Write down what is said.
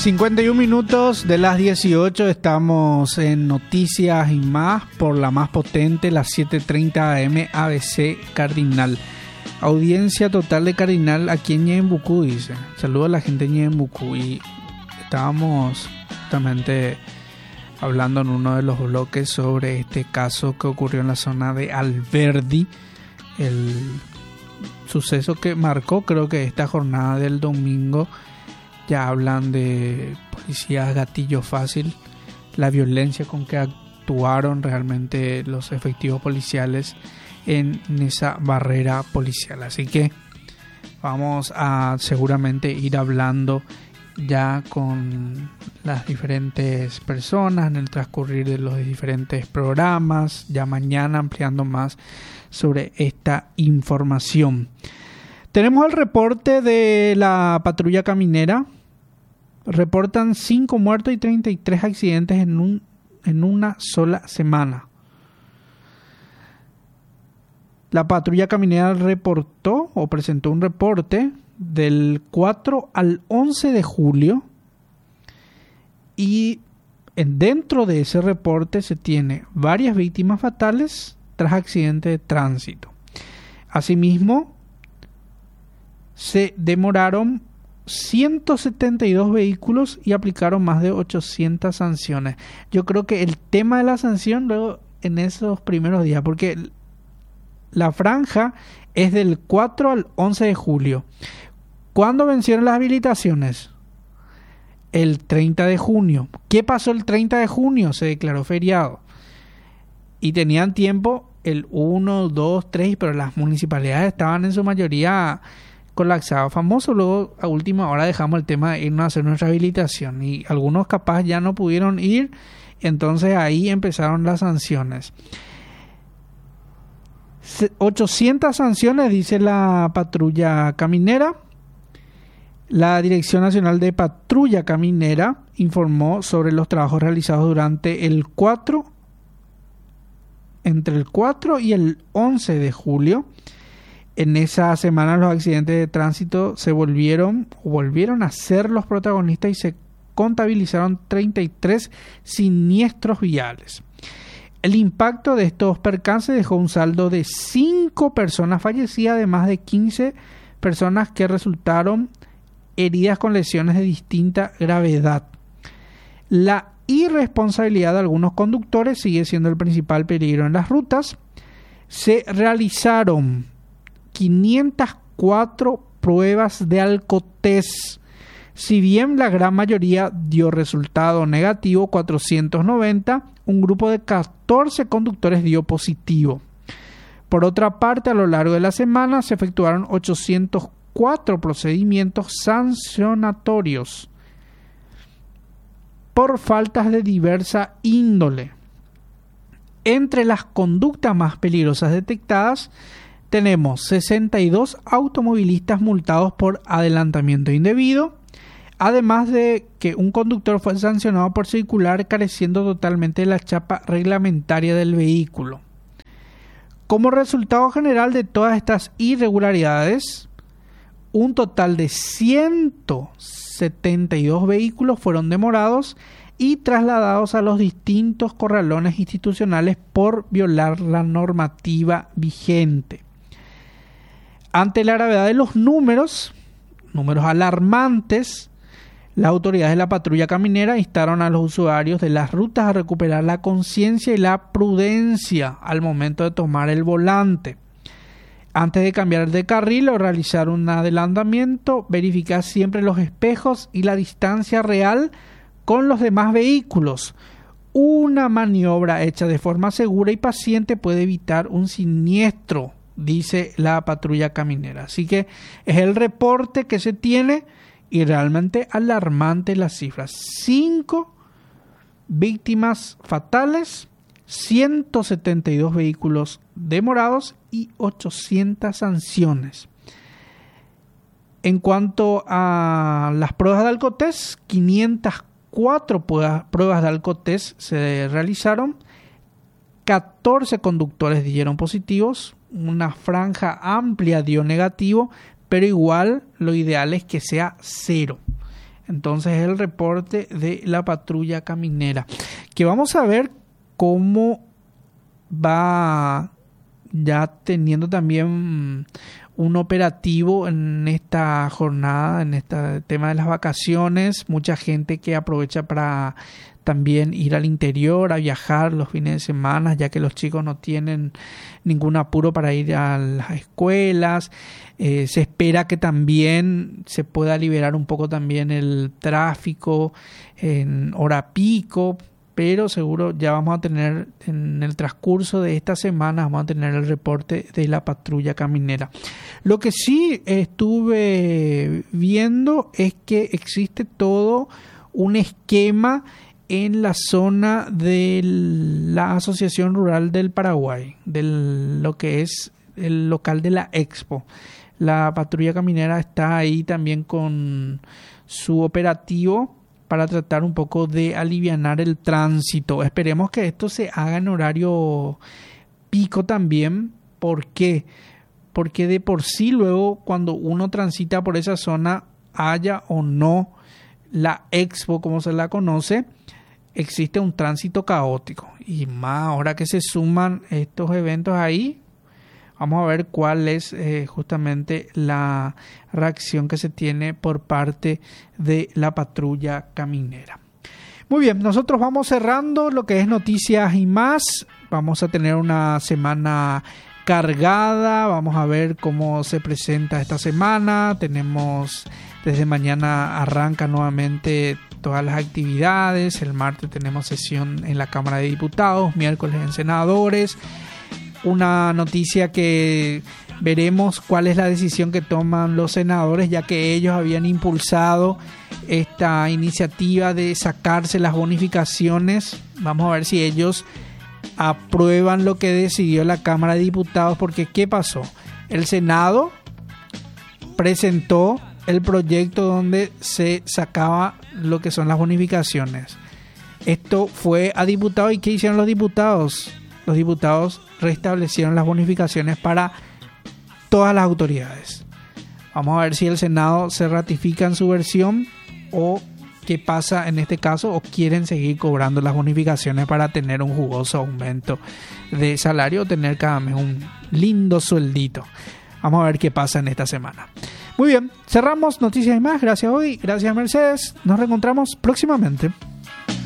51 minutos de las 18 estamos en Noticias y Más por la más potente, las 7:30 AM ABC Cardinal. Audiencia total de Cardinal aquí en Ñembucú, dice. Saludo a la gente de Ñembucú. Y estábamos justamente hablando en uno de los bloques sobre este caso que ocurrió en la zona de Alberdi, el suceso que marcó creo que esta jornada del domingo. Ya hablan de policías gatillo fácil, la violencia con que actuaron realmente los efectivos policiales en esa barrera policial. Así que vamos a seguramente ir hablando ya con las diferentes personas en el transcurrir de los diferentes programas, ya mañana ampliando más sobre esta información. Tenemos el reporte de la patrulla caminera. Reportan 5 muertos y 33 accidentes en una sola semana. La patrulla caminera reportó o presentó un reporte del 4 al 11 de julio y dentro de ese reporte se tiene varias víctimas fatales tras accidentes de tránsito. Asimismo, se demoraron 172 vehículos y aplicaron más de 800 sanciones. Yo creo que el tema de la sanción luego en esos primeros días, porque la franja es del 4 al 11 de julio. ¿Cuándo vencieron las habilitaciones? El 30 de junio. ¿Qué pasó el 30 de junio? Se declaró feriado. Y tenían tiempo el 1, 2, 3, pero las municipalidades estaban en su mayoría colapsado famoso. Luego a última hora dejamos el tema de irnos a hacer nuestra habilitación y algunos capaz ya no pudieron ir, entonces ahí empezaron las sanciones. 800 sanciones, dice la patrulla caminera. La Dirección Nacional de Patrulla Caminera informó sobre los trabajos realizados durante entre el 4 y el 11 de julio. En esa semana los accidentes de tránsito volvieron a ser los protagonistas y se contabilizaron 33 siniestros viales. El impacto de estos percances dejó un saldo de 5 personas fallecidas, además de 15 personas que resultaron heridas con lesiones de distinta gravedad. La irresponsabilidad de algunos conductores sigue siendo el principal peligro en las rutas. Se realizaron 504 pruebas de alcotest. Si bien la gran mayoría dio resultado negativo, 490, un grupo de 14 conductores dio positivo. Por otra parte, a lo largo de la semana se efectuaron 804 procedimientos sancionatorios por faltas de diversa índole. Entre las conductas más peligrosas detectadas, tenemos 62 automovilistas multados por adelantamiento indebido, además de que un conductor fue sancionado por circular careciendo totalmente de la chapa reglamentaria del vehículo. Como resultado general de todas estas irregularidades, un total de 172 vehículos fueron demorados y trasladados a los distintos corralones institucionales por violar la normativa vigente. Ante la gravedad de los números alarmantes, las autoridades de la patrulla caminera instaron a los usuarios de las rutas a recuperar la conciencia y la prudencia al momento de tomar el volante. Antes de cambiar de carril o realizar un adelantamiento, verificar siempre los espejos y la distancia real con los demás vehículos. Una maniobra hecha de forma segura y paciente puede evitar un siniestro, dice la patrulla caminera. Así que es el reporte que se tiene y realmente alarmante las cifras. 5 víctimas fatales, 172 vehículos demorados y 800 sanciones. En cuanto a las pruebas de alcotest, 504 pruebas de alcotest se realizaron, 14 conductores dieron positivos, una franja amplia dio negativo, pero igual lo ideal es que sea 0. Entonces el reporte de la patrulla caminera, que vamos a ver cómo va ya teniendo también un operativo en esta jornada, en este tema de las vacaciones. Mucha gente que aprovecha para también ir al interior, a viajar los fines de semana, ya que los chicos no tienen ningún apuro para ir a las escuelas. Se espera que también se pueda liberar un poco también el tráfico en hora pico, pero seguro ya vamos a tener en el transcurso de esta semana, vamos a tener el reporte de la patrulla caminera. Lo que sí estuve viendo es que existe todo un esquema en la zona de la Asociación Rural del Paraguay, de lo que es el local de la Expo. La patrulla caminera está ahí también con su operativo para tratar un poco de alivianar el tránsito. Esperemos que esto se haga en horario pico también. ¿Por qué? Porque de por sí luego cuando uno transita por esa zona, haya o no la Expo como se la conoce, existe un tránsito caótico. Y más ahora que se suman estos eventos ahí, vamos a ver cuál es justamente la reacción que se tiene por parte de la patrulla caminera. Muy bien, nosotros vamos cerrando lo que es noticias y más. Vamos a tener una semana cargada. Vamos a ver cómo se presenta esta semana. Tenemos desde mañana arranca nuevamente todas las actividades. El martes tenemos sesión en la Cámara de Diputados, miércoles en senadores. Una noticia que veremos cuál es la decisión que toman los senadores, ya que ellos habían impulsado esta iniciativa de sacarse las bonificaciones. Vamos a ver si ellos aprueban lo que decidió la Cámara de Diputados, porque ¿qué pasó? El Senado presentó el proyecto donde se sacaba lo que son las bonificaciones. Esto fue a diputados, ¿y qué hicieron los diputados? Los diputados restablecieron las bonificaciones para todas las autoridades. Vamos a ver si el Senado se ratifica en su versión o qué pasa en este caso, o quieren seguir cobrando las bonificaciones para tener un jugoso aumento de salario o tener cada mes un lindo sueldito. Vamos a ver qué pasa en esta semana. Muy bien, cerramos noticias y más. Gracias hoy, gracias Mercedes. Nos reencontramos próximamente.